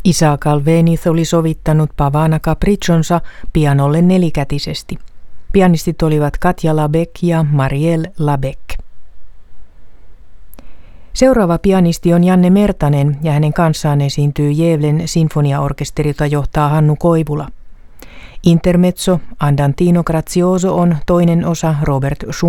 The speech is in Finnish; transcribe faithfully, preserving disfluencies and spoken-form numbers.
Isaac Albéniz oli sovittanut Pavana Capriccionsa pianolle nelikätisesti. Pianistit olivat Katja Labec ja Marielle Labec. Seuraava pianisti on Janne Mertanen ja hänen kanssaan esiintyy Gävlen sinfoniaorkesteri, jota johtaa Hannu Koivula. Intermezzo Andantino Grazioso on toinen osa Robert Schumann